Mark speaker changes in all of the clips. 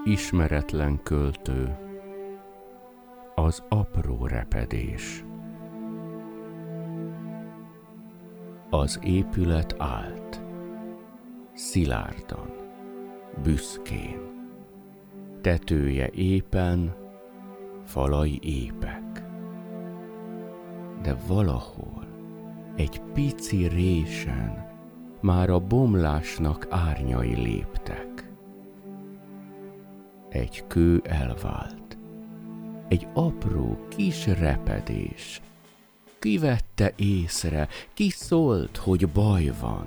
Speaker 1: Ismeretlen költő, az apró repedés. Az épület állt, szilárdan, büszkén. Tetője épen, falai épek. De valahol, egy pici résen már a bomlásnak árnyai léptek. Egy kő elvált, egy apró kis repedés. Ki vette észre, ki szólt, hogy baj van?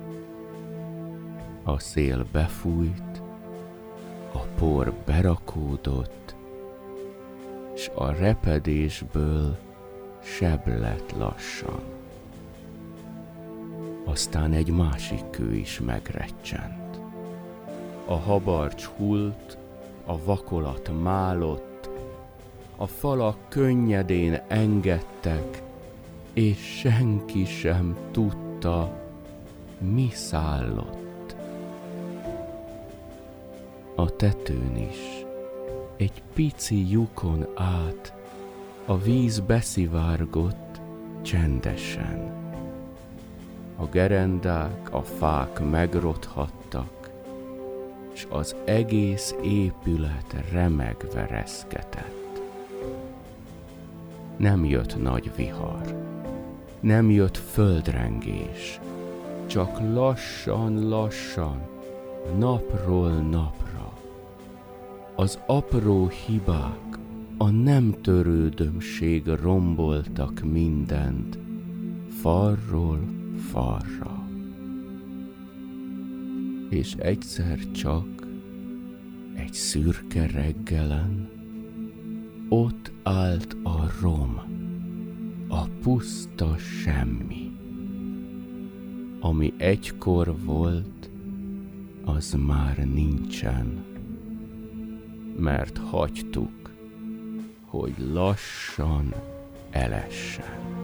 Speaker 1: A szél befújt, a por berakódott, s a repedésből seb lett lassan. Aztán egy másik kő is megrecsent. A habarcs hult, a vakolat málott, a falak könnyedén engedtek, és senki sem tudta, mi szállott. A tetőn is, egy pici lyukon át, a víz beszivárgott csendesen. A gerendák, a fák megrothattak, s az egész épület remegve reszketett. Nem jött nagy vihar, nem jött földrengés, csak lassan, napról napra. Az apró hibák, a nem törődömség romboltak mindent, falról falra. És egyszer csak, egy szürke reggelen, ott állt a rom, a puszta semmi. Ami egykor volt, az már nincsen, mert hagytuk, hogy lassan elessen.